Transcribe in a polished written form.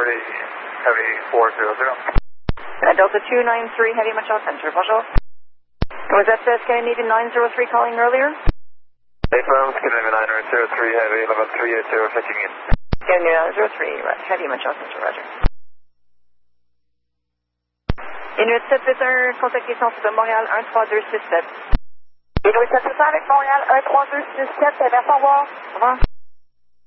Authority, Heavy 400. Delta 293, Heavy Montreal Center, bonjour. Was that Scandinavian 903 calling earlier? Affirm, Scandinavian 903, Heavy 11380, checking in. Scandinavian 903, Heavy Montreal Center, roger. Inuit 781, contactez centre de Montréal 13267. Inuit 781 avec Montréal 13267, merci, au revoir. Au revoir.